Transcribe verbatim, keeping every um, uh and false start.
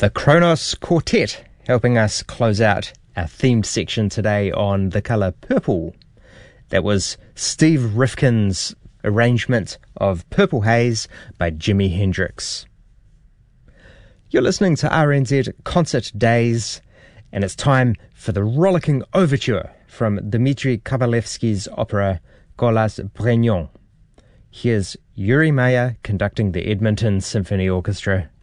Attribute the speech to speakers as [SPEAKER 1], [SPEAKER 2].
[SPEAKER 1] The Kronos Quartet, helping us close out our themed section today on the colour purple. That was Steve Rifkin's arrangement of Purple Haze by Jimi Hendrix. You're listening to R N Z Concert Days, and it's time for the rollicking overture from Dmitri Kabalevsky's opera Kolas Brignon. Here's Yuri Maya conducting the Edmonton Symphony Orchestra